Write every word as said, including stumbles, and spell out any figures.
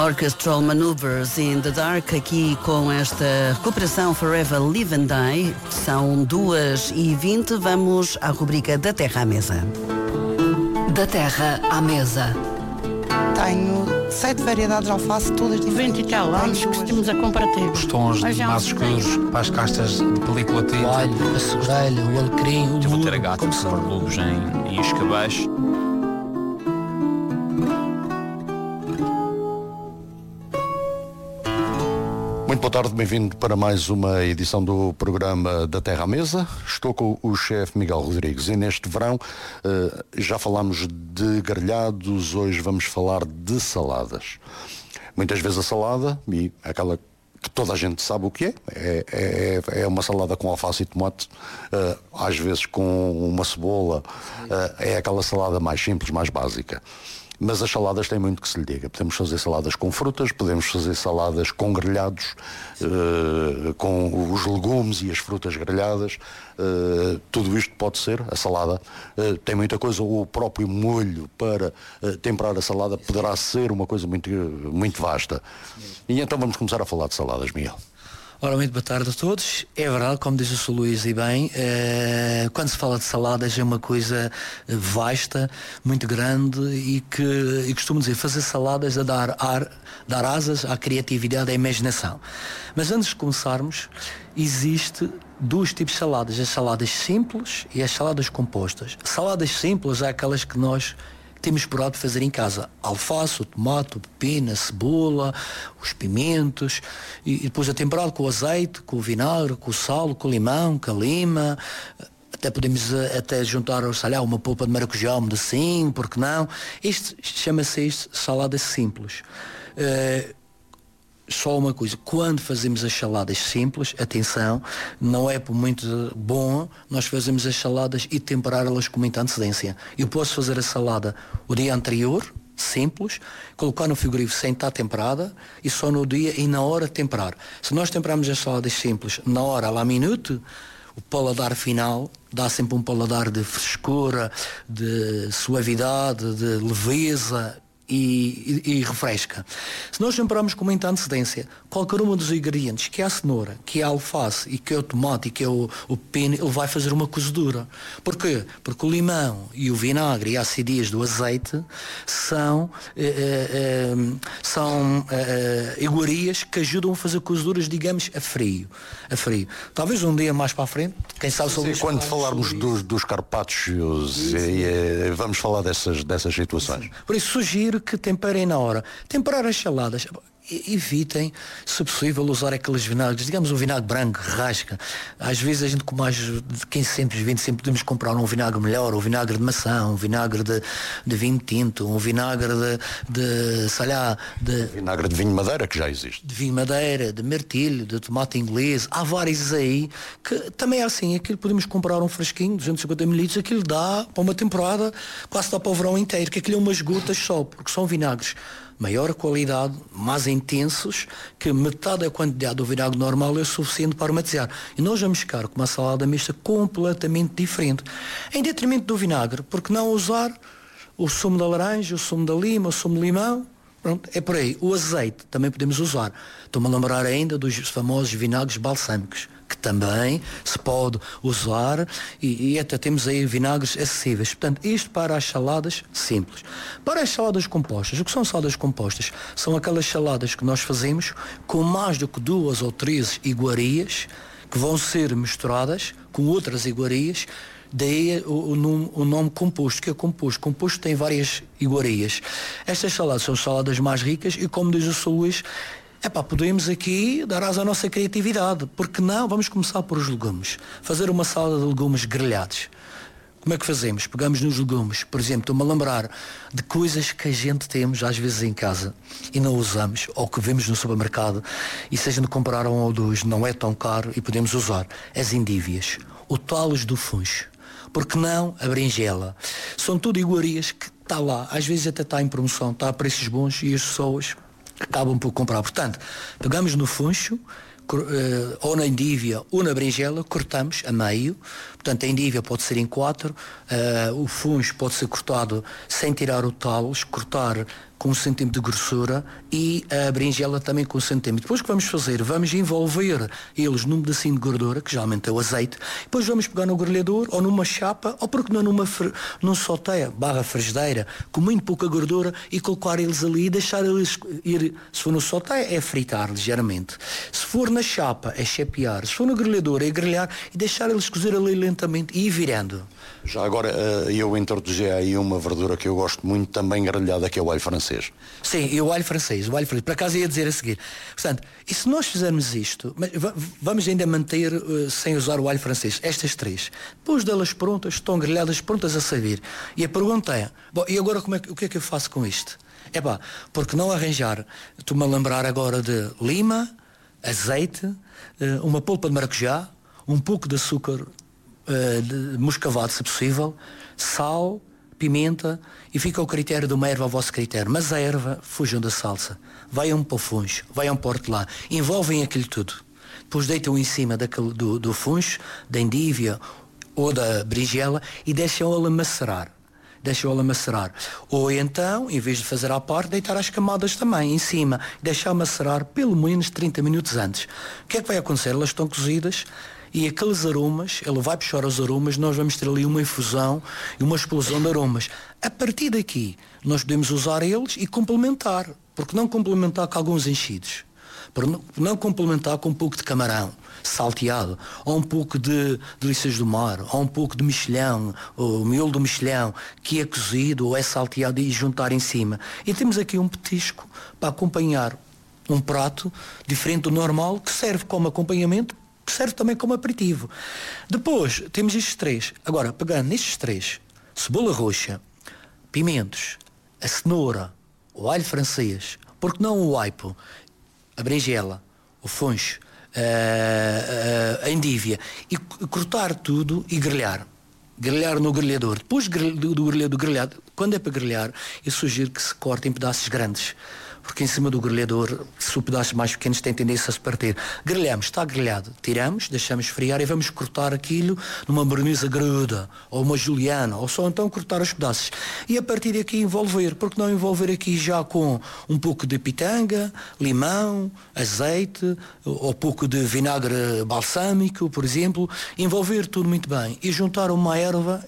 Orchestral Maneuvers in the Dark, aqui com esta recuperação Forever Live and Die. São duas e vinte, vamos à rubrica Da Terra à Mesa. Da Terra à Mesa. Tenho sete variedades de alface, todas diferentes. vinte e tal anos que estivemos a comparar. Os tons de mais escuros para as castas de película tinta. O alho, a segurelha, o alecrim, o Eu vou lulo, ter a gata que se pôr lobos em, em escabeche. Muito boa tarde, bem-vindo para mais uma edição do programa Da Terra à Mesa. Estou com o chefe Miguel Rodrigues e neste verão uh, já falámos de grelhados, hoje vamos falar de saladas. Muitas vezes a salada, e aquela que toda a gente sabe o que é, é, é, é uma salada com alface e tomate, uh, às vezes com uma cebola, uh, é aquela salada mais simples, mais básica. Mas as saladas têm muito que se lhe diga. Podemos fazer saladas com frutas, podemos fazer saladas com grelhados, uh, com os legumes e as frutas grelhadas. Uh, tudo isto pode ser. A salada uh, tem muita coisa. O próprio molho para uh, temperar a salada poderá ser uma coisa muito, muito vasta. E então vamos começar a falar de saladas, Miguel. Ora, muito boa tarde a todos. É verdade, como diz o senhor Luís e bem, eh, quando se fala de saladas é uma coisa vasta, muito grande e que, e costumo dizer, fazer saladas a dar ar, dar asas à criatividade e à imaginação. Mas antes de começarmos, existe dois tipos de saladas, as saladas simples e as saladas compostas. Saladas simples é aquelas que nós temos por hábito fazer em casa. Alface, o tomate, o pepino, a cebola, os pimentos, e, e depois a temperado com o azeite, com o vinagre, com o sal, com o limão, com a lima. Até podemos até juntar, sei lá, uma polpa de maracujá, um medacinho, porque não? Isto chama-se isto salada simples. Uh, Só uma coisa, quando fazemos as saladas simples, atenção, não é por muito bom nós fazemos as saladas e temperá-las com muita antecedência. Eu posso fazer a salada o dia anterior, simples, colocar no frigorífico sem estar temperada e só no dia e na hora temperar. Se nós temperarmos as saladas simples na hora, lá minuto, o paladar final dá sempre um paladar de frescura, de suavidade, de leveza, E, e, e refresca. Se nós temperarmos com muita antecedência qualquer um dos ingredientes, que é a cenoura, que é a alface e que é o tomate e que é o, o pepino, ele vai fazer uma cozedura. Porquê? Porque o limão e o vinagre e a acidez do azeite são eh, eh, são eh, iguarias que ajudam a fazer cozeduras, digamos, a frio, a frio. Talvez um dia mais para a frente, quem sabe sobre Sim, quando falarmos dos, dos carpaccios, e, e, vamos falar dessas, dessas situações. Sim. Por isso sugiro que temperem na hora. Temperar as saladas, evitem, se possível, usar aqueles vinagres, digamos um vinagre branco, rasca. Às vezes a gente com mais de quinze cêntimos, vinte sempre podemos comprar um vinagre melhor, um vinagre de maçã, um vinagre de, de vinho tinto, um vinagre de, de sei lá, de... Vinagre de vinho madeira, que já existe. De vinho madeira, de mirtilho, de tomate inglês, há vários aí, que também é assim, aquilo podemos comprar um fresquinho, duzentos e cinquenta mililitros, aquilo dá para uma temporada, quase dá para o verão inteiro, que aquilo é umas gotas só, porque são vinagres maior qualidade, mais intensos, que metade da quantidade do vinagre normal é o suficiente para aromatizar. E nós vamos ficar com uma salada mista completamente diferente. Em detrimento do vinagre, porque não usar o sumo da laranja, o sumo da lima, o sumo de limão? Pronto, é por aí. O azeite também podemos usar. Estou-me a lembrar ainda dos famosos vinagres balsâmicos, que também se pode usar e, e até temos aí vinagres acessíveis. Portanto, isto para as saladas simples. Para as saladas compostas, o que são saladas compostas? São aquelas saladas que nós fazemos com mais do que duas ou três iguarias que vão ser misturadas com outras iguarias. Daí o, o, nome, o nome composto, que é composto. Composto tem várias iguarias. Estas saladas são saladas mais ricas e, como diz o senhor Luís, epá, podemos aqui dar asa à nossa criatividade. Porque não? Vamos começar por os legumes. Fazer uma salada de legumes grelhados. Como é que fazemos? Pegamos nos legumes. Por exemplo, estou-me a lembrar de coisas que a gente temos às vezes em casa e não usamos, ou que vemos no supermercado, e se a gente comprar um ou dois não é tão caro e podemos usar. As endívias, o talos do funcho. Porque não a berinjela? São tudo iguarias que está lá. Às vezes até está em promoção, está a preços bons e as pessoas acabam por comprar. Portanto, pegamos no funcho, ou na endívia ou na berinjela, cortamos a meio. Portanto, a endívia pode ser em quatro, uh, o funcho pode ser cortado sem tirar o talos, cortar com um centímetro de grossura e a berinjela também com um centímetro. Depois o que vamos fazer? Vamos envolver eles num pedacinho de gordura, que geralmente é o azeite, depois vamos pegar no grelhador ou numa chapa, ou porque não numa num sauteia, barra frigideira, com muito pouca gordura e colocar eles ali e deixar eles ir, se for no sauteia é fritar ligeiramente, se for na chapa é chepear, se for no grelhador é grelhar e deixar eles cozer ali lentamente e ir virando. Já agora eu introduzi aí uma verdura que eu gosto muito também grelhada, que é o alho francês. Sim, e o alho francês, o alho francês, por acaso ia dizer a seguir. Portanto, e se nós fizermos isto, mas vamos ainda manter uh, sem usar o alho francês, estas três, depois delas prontas, estão grelhadas, prontas a servir. E a pergunta é, bom, e agora como é, o que é que eu faço com isto? É pá, porque não arranjar, estou-me a lembrar agora de lima, azeite, uh, uma polpa de maracujá, um pouco de açúcar uh, de muscavado, se possível, sal, pimenta, e fica ao critério de uma erva ao vosso critério. Mas a erva, fujam da salsa. Vaiam para o funcho, vaiam para o hortelã, envolvem aquilo tudo. Depois deitam em cima daquele, do, do funcho, da endívia ou da berinjela e deixam-a macerar. Deixam-a macerar. Ou então, em vez de fazer à parte, deitar as camadas também em cima. Deixar macerar pelo menos trinta minutos antes. O que é que vai acontecer? Elas estão cozidas e aqueles aromas, ele vai puxar os aromas, nós vamos ter ali uma infusão e uma explosão de aromas. A partir daqui, nós podemos usar eles e complementar. Porque não complementar com alguns enchidos? Por não complementar com um pouco de camarão salteado, ou um pouco de delícias do mar, ou um pouco de mexilhão, ou miolo do mexilhão, que é cozido ou é salteado e juntar em cima. E temos aqui um petisco para acompanhar um prato diferente do normal, que serve como acompanhamento, que serve também como aperitivo. Depois, temos estes três. Agora, pegando nestes três, cebola roxa, pimentos, a cenoura, o alho francês, porque não o aipo, a berinjela, o funcho, a, a, a endívia, e cortar tudo e grelhar. Grelhar no grelhador. Depois do, do grelhador grelhado, quando é para grelhar, eu sugiro que se corte em pedaços grandes. Porque em cima do grelhador, se o pedaços mais pequenos tem tendência a se partir. Grelhamos, está grelhado, tiramos, deixamos esfriar e vamos cortar aquilo numa berniza gruda, ou uma juliana, ou só então cortar os pedaços. E a partir daqui envolver, porque não envolver aqui já com um pouco de pitanga, limão, azeite, ou pouco de vinagre balsâmico, por exemplo, envolver tudo muito bem e juntar uma erva